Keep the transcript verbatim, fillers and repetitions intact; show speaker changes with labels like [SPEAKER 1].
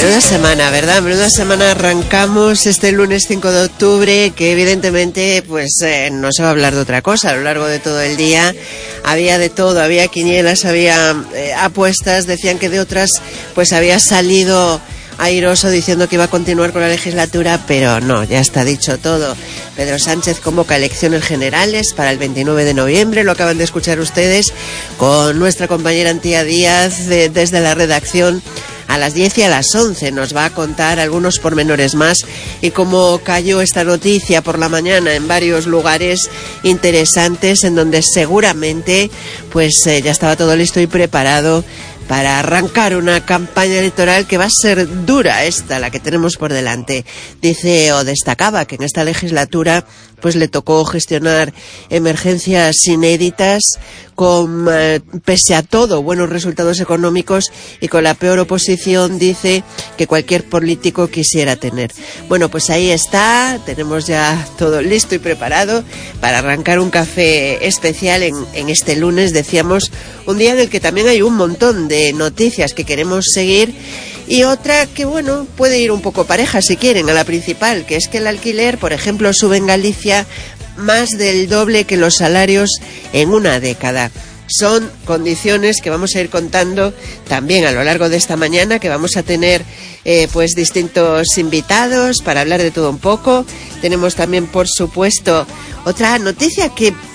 [SPEAKER 1] Menuda semana, ¿verdad? Menuda semana arrancamos este lunes cinco de octubre, que evidentemente pues eh, no se va a hablar de otra cosa. A lo largo de todo el día había de todo, había quinielas, había eh, apuestas, decían que de otras pues había salido airoso diciendo que iba a continuar con la legislatura, pero no, ya está dicho todo. Pedro Sánchez convoca elecciones generales para el veintinueve de noviembre, lo acaban de escuchar ustedes, con nuestra compañera Antía Díaz de, desde la redacción. A las diez y a las once nos va a contar algunos pormenores más y cómo cayó esta noticia por la mañana en varios lugares interesantes en donde seguramente pues eh, ya estaba todo listo y preparado para arrancar una campaña electoral que va a ser dura, esta, la que tenemos por delante. Dice o destacaba que en esta legislatura pues le tocó gestionar emergencias inéditas con, eh, pese a todo, buenos resultados económicos y con la peor oposición, dice, que cualquier político quisiera tener. Bueno, pues ahí está, tenemos ya todo listo y preparado para arrancar un café especial en, en este lunes, decíamos, un día en el que también hay un montón de noticias que queremos seguir. Y otra que, bueno, puede ir un poco pareja si quieren a la principal, que es que el alquiler, por ejemplo, sube en Galicia más del doble que los salarios en una década. Son condiciones que vamos a ir contando también a lo largo de esta mañana, que vamos a tener eh, pues distintos invitados para hablar de todo un poco. Tenemos también, por supuesto, otra noticia que